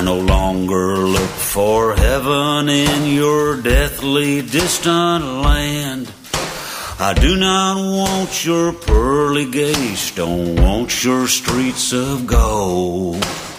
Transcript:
no longer look for heaven in your deathly distant land. I do not want your pearly gates, don't want your streets of gold.